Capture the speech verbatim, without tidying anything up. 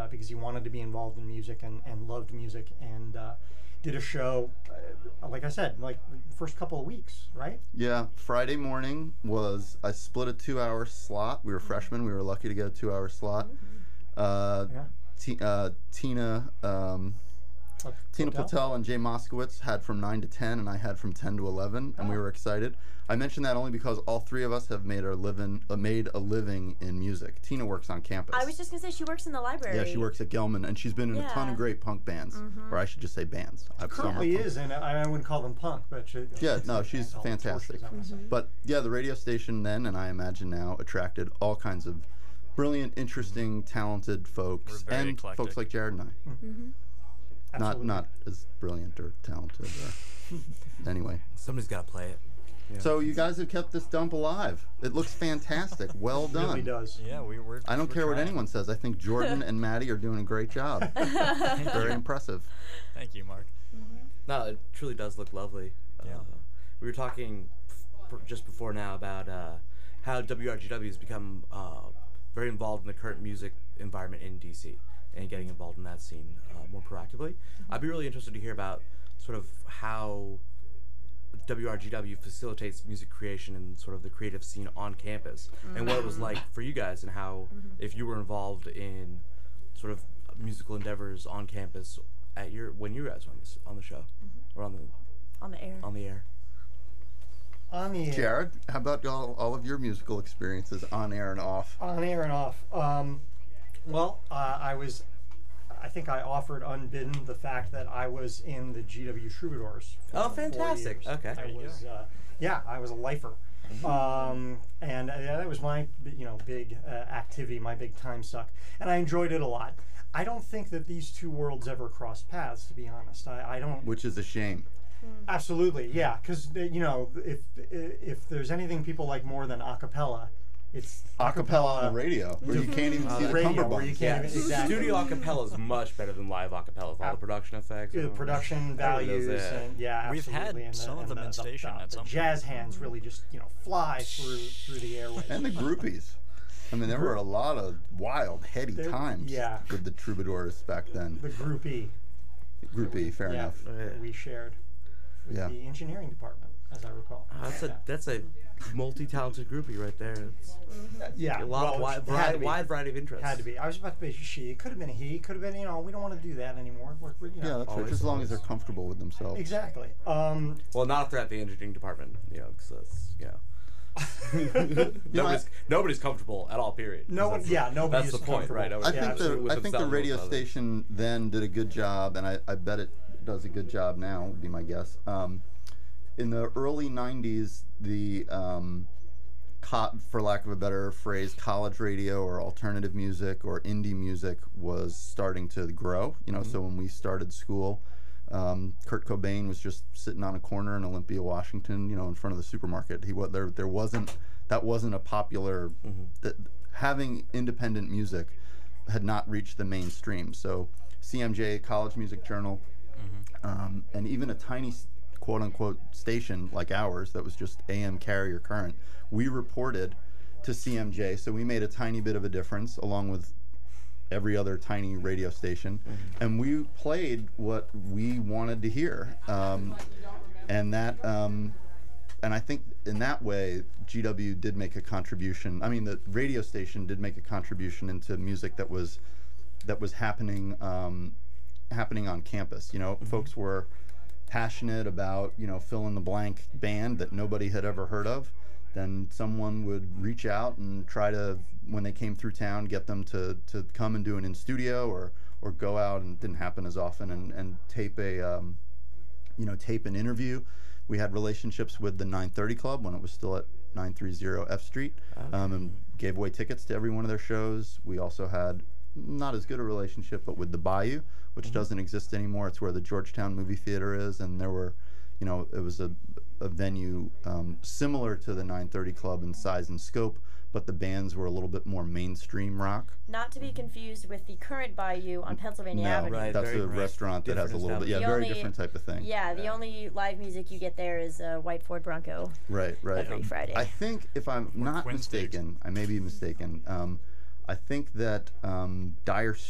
uh, because he wanted to be involved in music and, and loved music, and uh, did a show, uh, like I said, like the first couple of weeks, right? Yeah, Friday morning was, I split a two-hour slot. We were freshmen. We were lucky to get a two-hour slot. Uh, Yeah. T- uh, Tina... Um, Pl- Tina Platel? Platel and Jay Moskowitz had from nine to ten, and I had from ten to eleven, and we were excited. I mention that only because all three of us have made our living, uh, made a living in music. Tina works on campus. I was just gonna say she works in the library. Yeah, she works at Gelman, and she's been in a ton Yeah. of great punk bands, or I should just say bands. I've Currently is, and I, I wouldn't call them punk, but she, Yeah, no, she's I call them fantastic. torches, I would say. But yeah, the radio station then, and I imagine now, attracted all kinds of brilliant, interesting, talented folks, We're very and eclectic. folks like Jared and I. Not Absolutely. not as brilliant or talented. Or anyway. Somebody's got to play it. So you guys have kept this dump alive. It looks fantastic. Well It done. really does. Yeah, we were. I don't we're care what trying. anyone says. I think Jordan and Maddie are doing a great job. Very impressive. Thank you, Mark. No, it truly does look lovely. Yeah. Uh, we were talking f- just before now about uh, how W R G W has become uh, very involved in the current music environment in D C and getting involved in that scene uh, more proactively. I'd be really interested to hear about sort of how W R G W facilitates music creation and sort of the creative scene on campus, and what it was like for you guys, and how if you were involved in sort of musical endeavors on campus at your when you guys were on this on the show or on the on the air. on the air. On the air. Jared, how about all, all of your musical experiences on air and off? On air and off. Um, well, uh, I was, I think I offered unbidden the fact that I was in the G W Troubadours. for Oh, four fantastic. years. Okay. I There you was, uh, yeah, I was a lifer. Um, and uh, that was my, b- you know, big uh, activity, my big time suck, and I enjoyed it a lot. I don't think that these two worlds ever crossed paths, to be honest. I, I don't. Which is a shame. Absolutely, yeah, because you know, if if there's anything people like more than a cappella, it's Acapella on the radio, where you can't even see the radio where you cummerbunds. can't even, exactly. Studio acapella is much better than live acapella with all the production effects. the and all- production Everybody knows values that. and yeah, We've had absolutely. and some the, of and them the, in the, station the, at the some jazz hands really just you know fly through through the airwaves. And the groupies. I mean, there were a lot of wild, heady There- times yeah. with the Troubadours back then. the groupie, Groupie, fair yeah, enough. that we shared with Yeah. the engineering department, as I recall. Oh, that's yeah. a that's a multi-talented groupie right there. It's yeah, a lot well, of wide, it had to variety, be. wide variety of interests. Had to be. I was about to be she. It could have been a he. It could have been, you know, we don't want to do that anymore. We're, we're, you know. Yeah, that's right. Always, Just as long as they're always. comfortable with themselves. Exactly. Um, Well, not if they're at the engineering department, you know, because that's you know. know, nobody's nobody's comfortable at all. Period. No one- That's- yeah, nobody That's is the point, comfortable. right? I Yeah, think absolutely. the With I think the themselves, radio with others. station then did a good job, and I, I bet it does a good job now. Would be my guess. Um, in the early nineties, the um, co- for lack of a better phrase, college radio or alternative music or indie music was starting to grow. You know, Mm-hmm. so when we started school, um, Kurt Cobain was just sitting on a corner in Olympia, Washington, you know, in front of the supermarket. He was there. There wasn't that wasn't a popular. Mm-hmm. Th- having independent music had not reached the mainstream. So C M J, College Music Journal, um, and even a tiny s- quote-unquote station like ours that was just A M carrier current, we reported to C M J. So we made a tiny bit of a difference along with every other tiny radio station, and we played what we wanted to hear. Um, and that, um, and I think in that way, G W did make a contribution. I mean, the radio station did make a contribution into music that was that was happening um, happening on campus. You know, folks were passionate about, you know, fill in the blank band that nobody had ever heard of. Then someone would reach out and try to, when they came through town, get them to, to come and do an in studio or or go out, and it didn't happen as often, and, and tape a um, you know tape an interview. We had relationships with the nine thirty Club when it was still at nine thirty F Street, um, and gave away tickets to every one of their shows. We also had not as good a relationship, but with the Bayou, which doesn't exist anymore. It's where the Georgetown Movie Theater is, and there were, you know, it was a, a venue um, similar to the nine thirty Club in size and scope, but the bands were a little bit more mainstream rock. Not to be confused with the current Bayou on Pennsylvania No, Avenue. Right, that's very a right. restaurant that has a Different little bit, yeah, The very only- different type of thing. Yeah, the only live music you get there is a white Ford Bronco Right, right. every Friday. I think, if I'm not Quinn Stakes. mistaken, I may be mistaken, um, I think that um, Dire